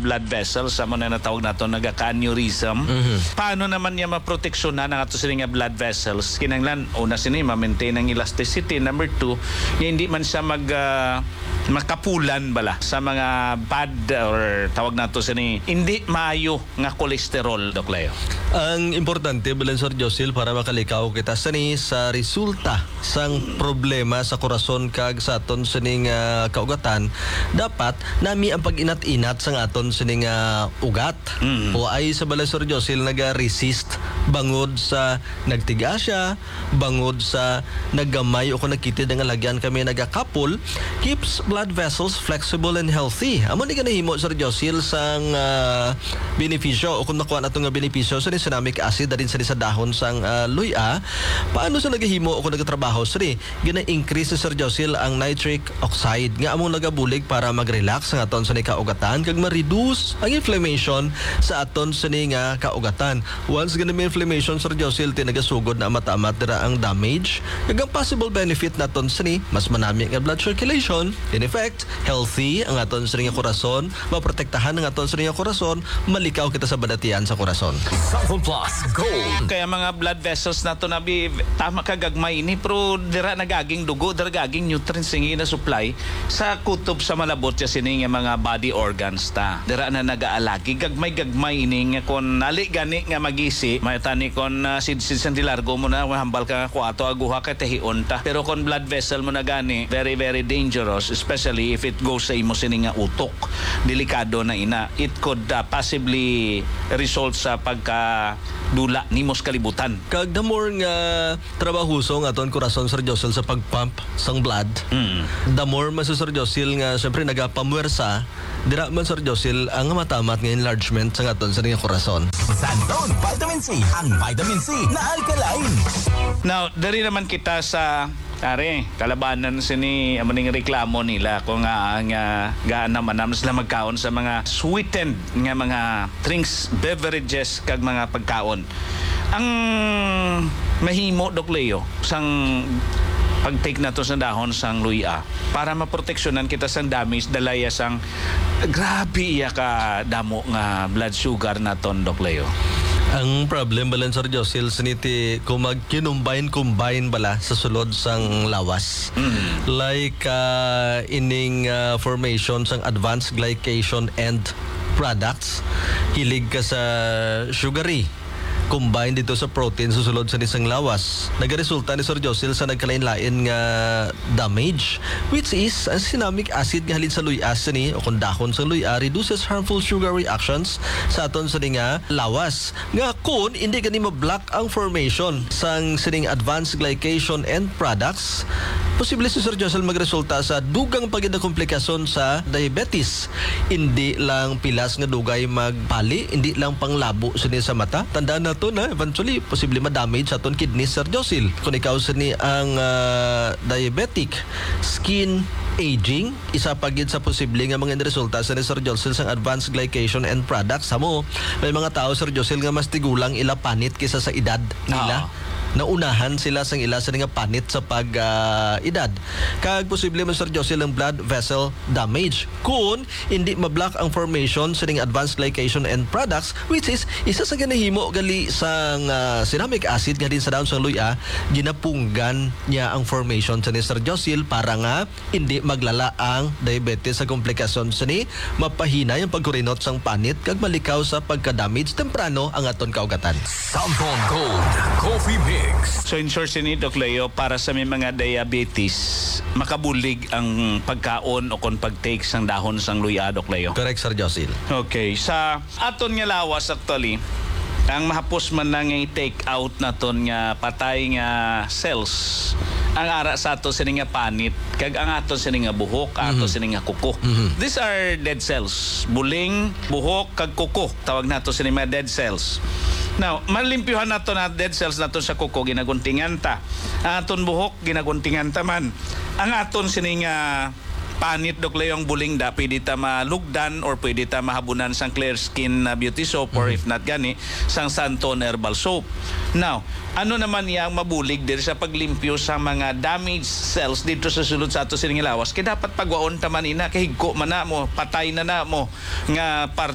blood vessels sa mo na natawag nato naga-aneurysm. Paano naman niya maproteksyonan ang ato sini nga blood vessels? Kinahanglan una sini ma-maintain ang elasticity. Number 2, hindi man siya makapulan bala sa mga bad or tawag nato sini hindi maayo nga kolesterol, Dok Leo. Ang importante, Belen Sir Josil, para makalikaw kita sani sa resulta sang problema sa korason kag sa aton sining kaugatan, dapat nami ang pag-inat-inat sang aton sining ugat. O ay sa Belen Sir Josil naga-resist bangod sa nagtiga siya, bangod sa naggamay o kung nagkitid ang lagyan kami nagakapol, keeps blood vessels flexible and healthy. Amo ni ganahimo Sir Josil sang benepisyo o kung nakuha nato nga benepisyo sa cinnamic acid din sa dahon sang luya. Paano sa nagahimo o kung nagatrabaho sari gina-increase Sir Josil ang nitric oxide nga among nagabulig para mag-relax ang aton sa kaugatan kag ma-reduce ang inflammation sa aton sa nga kaugatan. Once ganun may inflammation Sir Josil, tinagasugod na matamat dira ang damage kag ang possible benefit naton sa mas manami nga blood circulation. In effect, healthy ang aton sa nga korason, maprotektahan ang aton sa nga korason, malikaw kita sa badatian sa korason. Plus Gold. Kaya mga blood vessels nato nabi tama ka gagmay ini pero dira nagaging dugo, dira gaging nutrients nga na supply sa kutob sa malabot sa sini nga mga body organs ta. Dira na nagaalagi gagmay ini nga kon nali gani nga magisi, may tani kon sid-sid sandilargo mo na hambal ka kuato aguha ka tahion ta. Pero kon blood vessel mo na gani, very very dangerous, especially if it goes sa imo sini nga utok. Delikado na ina. It could possibly result sa pagka dula nimos kalibutan. Kag the more nga trabahuso nga aton korason Sir Josil sa pagpump sang blood, the more mas Sir Josil nga syempre nagapamuwersa dira man Sir Josil ang matamat nga enlargement sa aton sa nga korason. Sandon Vitamin C, ang vitamin C na alkaline. Now, dari naman kita sa kalabanan sini amaning reklamo nila kung ang gaanam sila magkaon sa mga sweetened nga mga drinks, beverages kag mga pagkaon. Ang mahimo Dok Leo sang pag-take na to sa dahon sang luya para maproteksyonan kita sang damage dalaya sang grabe iya ka damo nga blood sugar naton Dok Leo. Ang problem bala Sir Josil siniti kung mag-combine bala sa sulod sang lawas. Like ining formation sang advanced glycation end products, hilig ka sa sugary combine dito sa protein susulod sa isang lawas. Nagaresulta ni Sir Josil sa nagkalain-lain nga damage, which is ang cinnamic acid nga halin sa luya ni o kung dahon sa luya reduces harmful sugar reactions sa aton sa nga lawas. Nga kun hindi gani ma-block ang formation sang sining advanced glycation end products, posible si Sir Josil magresulta sa dugang pagida komplikasyon sa diabetes. Hindi lang pilas nga dugay magpali, hindi lang panglabo sini sa mata. Tandaan na to na eventually posible ma-damage sa aton kidneys Sir Josil. Kung ikaw sini ang diabetic, skin aging, isa pagid sa posible nga mga resulta sa Sir Josil sang advanced glycation end products. Samo, may mga tao Sir Josil nga mas tigulang ila panit kaysa sa edad nila. Naunahan sila sang ila sa nga panit sa pag-edad. Kag posible man Sir Josil ang blood vessel damage kung hindi ma-block ang formation sa advanced glycation end products, which is isa sa ganahimo gali sang cinnamic acid nga din sa dahon sang luya, ginapunggan niya ang formation sa Sir Josil para nga hindi maglala ang diabetes sa komplikasyon sa ni mapahina yung pagkurinot sang panit kag malikaw sa pagka-damage temprano ang aton kaugatan. Samton Gold Coffee Mix. So in short sini Dok Leo, para sa may mga diabetes makabulig ang pagkaon o kung pag-take sang dahon sang luya Dok Leo. Correct Sir Josil. Okay, sa aton nga lawas actually ang mahapos man na nga take out naton nga patay nga cells ang ara sa ato sini nga panit kag ang ato sini nga buhok, ato sini nga kuko. These are dead cells. Buling, buhok kag kuko. Tawag nato sini mga dead cells. Now, malimpyuhan nato na dead cells nato sa kuko ginaguntingan ta. Aton buhok ginaguntingan ta man. Ang aton sini nga panit Dok Leo ang buling da pwede ta malugdan or pwede ta mahabunan sang clear skin beauty soap or if not gani sang Santon herbal soap. Now, ano naman yang mabulig diri sa paglimpyo sa mga damaged cells dito sa sulod sa ato sining lawas kay dapat pagwaon ta man ina kay higko man na mo patay na mo nga